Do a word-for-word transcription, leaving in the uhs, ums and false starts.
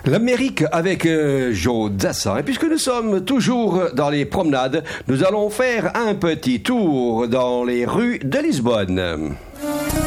L'Amérique avec euh, Joe Dassin. Et puisque nous sommes toujours dans les promenades, nous allons faire un petit tour dans les rues de Lisbonne.